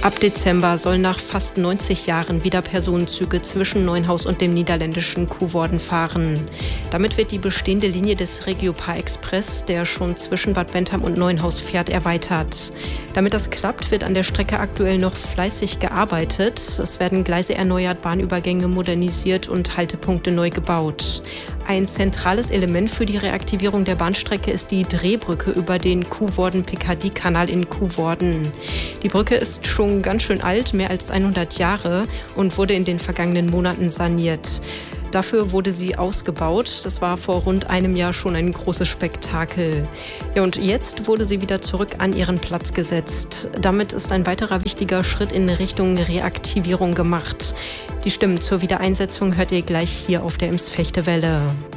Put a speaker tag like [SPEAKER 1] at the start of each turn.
[SPEAKER 1] Ab Dezember sollen nach fast 90 Jahren wieder Personenzüge zwischen Neuenhaus und dem niederländischen Coevorden fahren. Damit wird die bestehende Linie des Regio-Par Express, der schon zwischen Bad Bentheim und Neuenhaus fährt, erweitert. Damit das klappt, wird an der Strecke aktuell noch fleißig gearbeitet. Es werden Gleise erneuert, Bahnübergänge modernisiert und Haltepunkte neu gebaut. Ein zentrales Element für die Reaktivierung der Bahnstrecke ist die Drehbrücke über den Coevorden-Picardie-Kanal in Coevorden. Die Brücke ist schon ganz schön alt, mehr als 100 Jahre, und wurde in den vergangenen Monaten saniert. Dafür wurde sie ausgebaut. Das war vor rund einem Jahr schon ein großes Spektakel. Ja, und jetzt wurde sie wieder zurück an ihren Platz gesetzt. Damit ist ein weiterer wichtiger Schritt in Richtung Reaktivierung gemacht. Die Stimmen zur Wiedereinsetzung hört ihr gleich hier auf der Ems-Fechte Welle.